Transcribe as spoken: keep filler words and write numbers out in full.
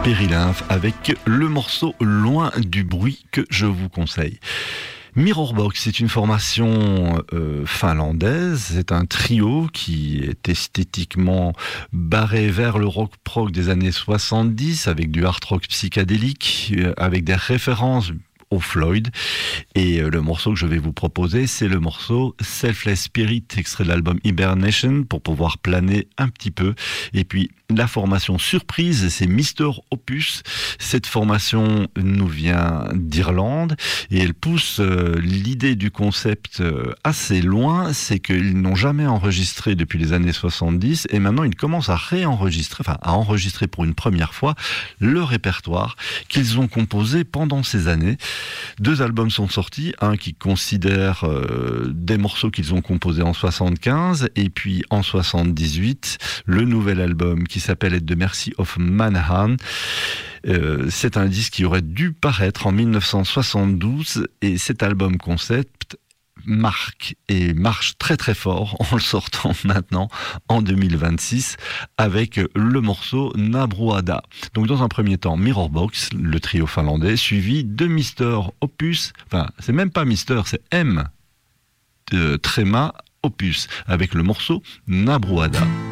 Périlymphe avec le morceau Loin du bruit que je vous conseille. Mirrorbox, c'est une formation euh, finlandaise, c'est un trio qui est esthétiquement barré vers le rock prog des années soixante-dix avec du hard rock psychédélique, euh, avec des références au Floyd, et le morceau que je vais vous proposer, c'est le morceau Selfless Spirit, extrait de l'album Hibernation, pour pouvoir planer un petit peu. Et puis la formation surprise, c'est Mister Opus. Cette formation nous vient d'Irlande et elle pousse euh, l'idée du concept euh, assez loin. C'est qu'ils n'ont jamais enregistré depuis les années soixante-dix et maintenant ils commencent à réenregistrer, enfin à enregistrer pour une première fois le répertoire qu'ils ont composé pendant ces années. Deux albums sont sortis, un qui considère euh, des morceaux qu'ils ont composés en soixante-quinze et puis en soixante-dix-huit, le nouvel album qui s'appelle At the Mercy of Manhattan. Euh, c'est un disque qui aurait dû paraître en dix-neuf cent soixante-douze et cet album concept marque et marche très très fort en le sortant maintenant en deux mille vingt-six avec le morceau Nabruada. Donc dans un premier temps Mirrorbox, le trio finlandais, suivi de Mister Opus, enfin c'est même pas Mister, c'est M de Tréma Opus avec le morceau Nabruada.